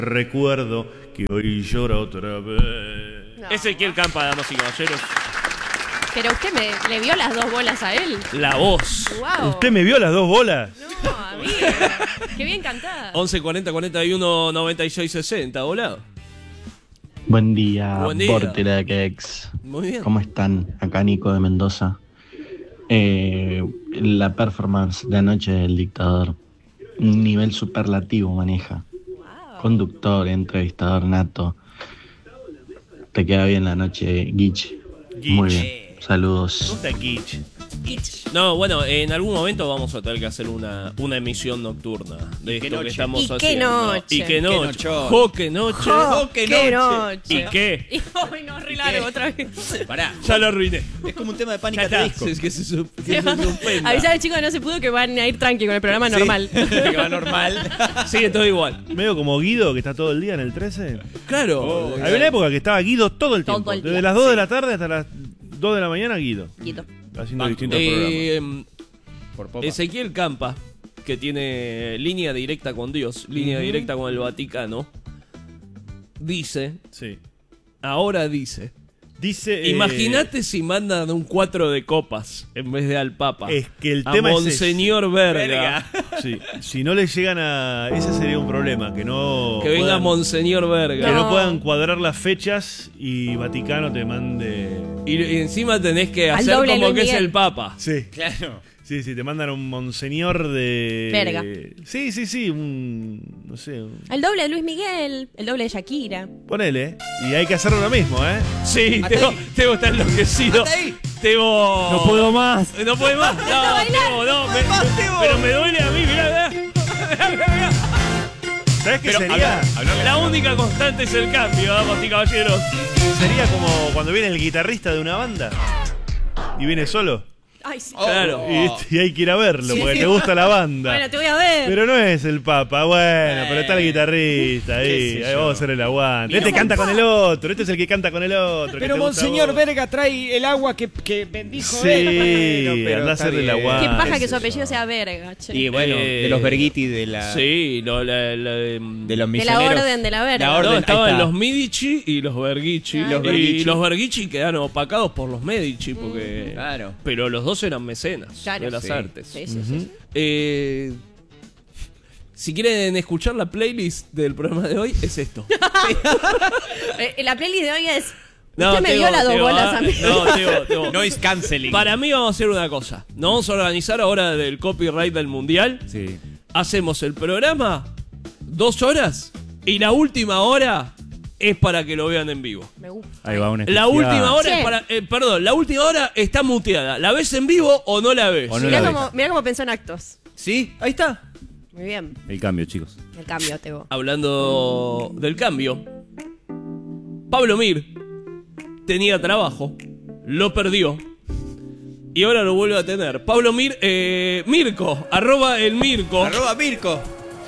Recuerdo que hoy llora otra vez. No. Ezequiel Campa, damas y caballeros. Pero usted le vio las dos bolas a él. La voz. Wow. ¿Usted me vio las dos bolas? No, amigo. Qué bien cantada. 11 40 41 96 60. Hola. Buen día, Buen día. Vortex. Muy bien. ¿Cómo están? Acá Nico de Mendoza. La performance de anoche del dictador, un nivel superlativo maneja. Wow. Conductor, entrevistador nato. Te queda bien la noche, Guich. Muy bien. Saludos. ¿Dónde está Kitsch? No, bueno, en algún momento vamos a tener que hacer una emisión nocturna de esto que estamos ¿Y qué haciendo. noche? Y qué noche. nochón. Jo, qué noche. ¡Qué noche! ¿Y qué? Y hoy no, re largo otra vez. Pará, Ya lo arruiné. es como un tema de Ya pánico está. de disco. Es que se suspenda. Avisar al chico que no se pudo que van a ir tranqui con el programa normal. Que va normal. Sigue todo igual. Medio como Guido, que está todo el día en el 13. Claro. Había una época que estaba Guido todo el Todo tiempo. el día. Desde las 2 de la tarde hasta las 2 de la mañana, Guido. Quito. Haciendo distintos programas. Por popa. Ezequiel Campa, que tiene línea directa con Dios, línea directa con el Vaticano, dice, Sí. ahora dice, Dice. imagínate si mandan un 4 de copas en vez de al Papa. Es que el a tema es ese. Monseñor Verga. Sí. Si no le llegan a. Ese sería un problema. Que no. Que venga puedan- Monseñor Que Verga. no puedan cuadrar las fechas y Vaticano te mande. Y encima tenés que Al hacer doble como Luis que es Miguel. el Papa. Sí. Claro. Sí, sí, te mandan un monseñor de. Verga. Sí, sí, sí. Un. No sé. El doble de Luis Miguel, el doble de Shakira. Ponele. Y hay que hacerlo lo mismo, ¿eh? Sí, Hasta ahí. Tebo está enloquecido. Hasta ahí. Tebo. No puedo más. No puede más. No, Tebo, no. Pero me duele a mí, mirá. ¿Sabes qué Pero sería? La única constante es el cambio, damas y caballeros. Sería como cuando viene el guitarrista de una banda y viene solo. Ay, sí. Claro. Y hay que ir a verlo porque te gusta la banda. Bueno, te voy a ver. Pero no es el Papa, bueno, pero está el guitarrista ahí, qué sé ahí yo. vamos a hacer el aguante. Este canta con el otro, este es el que canta con el otro. Pero Monseñor Verga trae el agua que bendijo Sí, él. Bueno, pero anda a está hacer el bien. aguante. Qué paja que qué su sé apellido yo. sea Verga, che. Y bueno, de los Berghetti de la. Sí, De los De la misioneros. orden de la Verga. La orden, no, ahí estaban está. los Medici y los Bergici. Ay, Los Bergici. Y los Bergici quedaron opacados por los Medici porque. Claro. Pero los dos eran mecenas Claro. de las Sí. artes. Sí, sí, sí. Si quieren escuchar la playlist del programa de hoy, es esto. La playlist de hoy es. No, Usted me Tebo, dio las dos Tebo, bolas ah, a mí. No, Tebo. Noise canceling. Para mí vamos a hacer una cosa. Nos vamos a organizar ahora del copyright del mundial. Sí. Hacemos el programa 2 horas y la última hora es para que lo vean en vivo. Me gusta. Ahí va una La última hora Sí. es para, perdón, la última hora está muteada. ¿La ves en vivo o no la ves? O no Mirá la cómo pensó en actos. Sí, ahí está. Muy bien. El cambio, chicos. El cambio, Tebo. Hablando del cambio, Pablo Mir tenía trabajo, lo perdió y ahora lo vuelve a tener. Pablo Mir, Mirko, @ el Mirko. @ Mirko.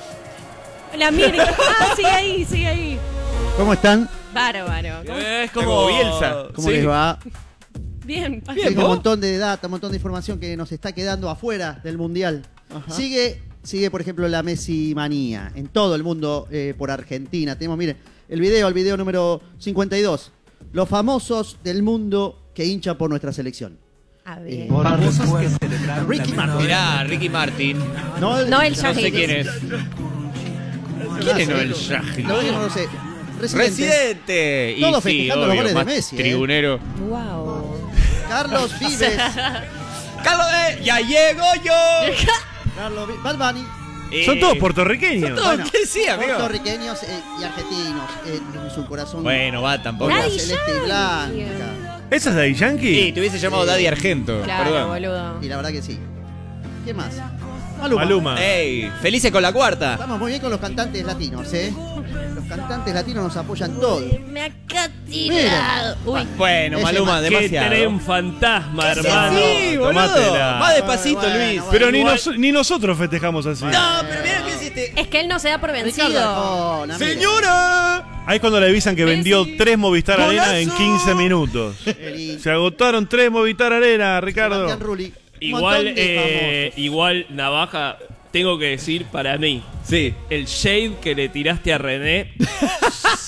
La Mirka. Ah, sigue ahí, sigue ahí. ¿Cómo están? Bárbaro. ¿Cómo? Es Como Bielsa. ¿Cómo Sí. les va? Bien, Tengo un montón de data, un montón de información que nos está quedando afuera del Mundial. Sigue, por ejemplo, la Messi manía en todo el mundo por Argentina. Tenemos, miren, el video número 52. Los famosos del mundo que hinchan por nuestra selección. A ver. Ricky Martin. Mirá, Ricky Martin. Noel Noel No Shahid. sé quién es. ¿Quién es Noel Shahid? La verdad que no lo sé. Residente. Todos Y sí, festejando los obvio, goles de más Messi, tribunero. Wow. Carlos Vives. Carlos, ya llego yo. Carlos Vives. Bad Bunny. Son todos puertorriqueños. Bueno, ¿Qué sí, amigo? puertorriqueños y argentinos en su corazón. Bueno, va tampoco. Bola Daddy celeste y Yankee. blanca. ¿Esa es Daddy Yankee? Sí, te hubiese llamado Daddy Argento. Claro, Perdón. boludo. Y la verdad que sí. ¿Qué más? Maluma. Ey, felices con la cuarta. Estamos muy bien con los cantantes latinos, ¿eh? Los cantantes latinos nos apoyan todos. Me acá tirado. Uy. Bueno, Ese Maluma, más. Qué demasiado. tren fantasma, hermano. Sí, boludo. Tomátela. Más despacito, Bueno, Luis. bueno. Pero Igual- ni nosotros festejamos así. No, pero mira qué hiciste. Es que él no se da por Ricardo vencido. Arjona, mira. ¡Señora! Ahí es cuando le avisan que vendió 3 Movistar ¡Golazo! Arena en 15 minutos. El- Se agotaron 3 Movistar Arena, Ricardo. Sebastián Rulli. Un Igual, montón de famosos. igual Navaja tengo que decir para mí, Sí. el shade que le tiraste a René